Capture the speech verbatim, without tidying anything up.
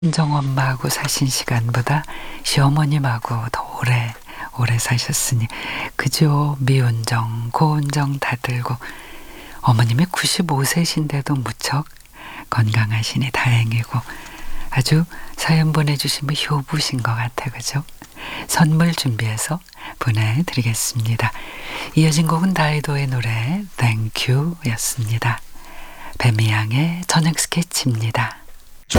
친정 엄마하고 사신 시간보다 시어머님하고 더 오래 오래 사셨으니 그죠. 미운정 고운정 다 들고 어머님이 구십오 세신데도 무척 건강하시니 다행이고 아주 사연 보내주시면 효부신 것 같아 그죠. 선물 준비해서 보내드리겠습니다. 이어진 곡은 다이도의 노래 땡큐 였습니다. 배미양의 저녁 스케치입니다.